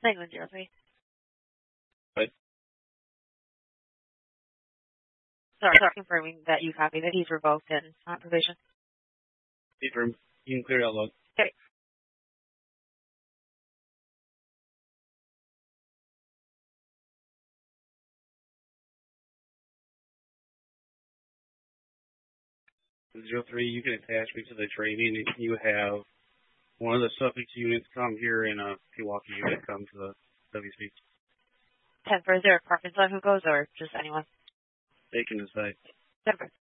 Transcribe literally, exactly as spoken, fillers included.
England zero three. Right. Sorry, sorry, confirming that you copy that he's revoked and on probation. Confirm. You can clear out log. Okay. Zero three, you can attach me to the training if you have one of the suffix units come here and a Pewaukee unit come to the W C. ten for, is there a preference on who goes or just anyone? They can decide. ten for.